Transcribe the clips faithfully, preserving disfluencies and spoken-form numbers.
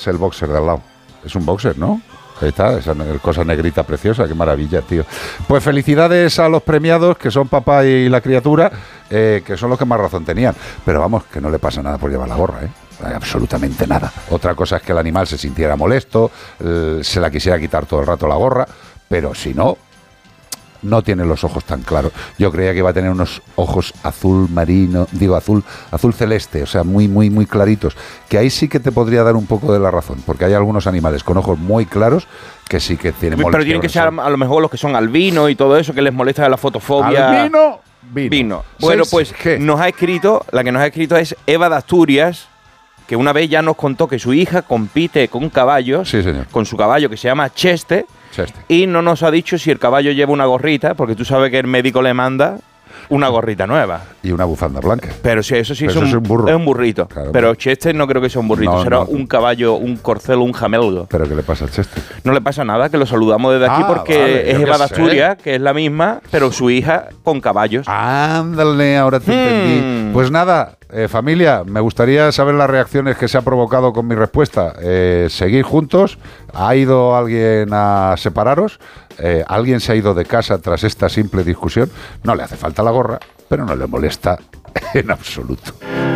es el boxer de al lado. Es un boxer, ¿no? Ahí está, esa cosa negrita preciosa, qué maravilla, tío. Pues felicidades a los premiados, que son papá y la criatura, eh, que son los que más razón tenían. Pero vamos, que no le pasa nada por llevar la gorra, ¿eh? Absolutamente nada. Otra cosa es que el animal se sintiera molesto, eh, se la quisiera quitar todo el rato la gorra, pero si no, no tiene los ojos tan claros. Yo creía que iba a tener unos ojos azul marino, digo azul, azul celeste, o sea, muy, muy, muy claritos, que ahí sí que te podría dar un poco de la razón, porque hay algunos animales con ojos muy claros que sí que tienen molestia. Pero tienen que ser a lo mejor los que son albinos y todo eso, que les molesta de la fotofobia. Albino, vino. Vino. Bueno, pues ¿qué? Nos ha escrito, la que nos ha escrito es Eva de Asturias, que una vez ya nos contó que su hija compite con caballos, sí, señor, con su caballo que se llama Cheste, Cheste, y no nos ha dicho si el caballo lleva una gorrita, porque tú sabes que el médico le manda una gorrita nueva. Y una bufanda blanca. Pero sí, eso sí Pero es, un, eso es un burro. Es un burrito. Claro, pero Cheste no creo que sea un burrito, no, será no. un caballo, un corcel, un jamelgo. ¿Pero qué le pasa al Cheste? No le pasa nada, que lo saludamos desde aquí ah, porque vale, es Eva de Asturias, sé. que es la misma, pero su hija con caballos. Ándale, ahora te hmm. entendí. Pues nada, eh, familia, me gustaría saber las reacciones que se ha provocado con mi respuesta. Eh, ¿Seguir juntos? ¿Ha ido alguien a separaros? Eh, ¿Alguien se ha ido de casa tras esta simple discusión? No le hace falta la gorra, pero no le molesta en absoluto.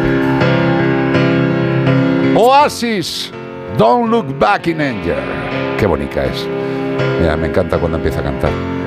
Oasis, Don't Look Back in Anger. Qué bonita es. Mira, me encanta cuando empieza a cantar.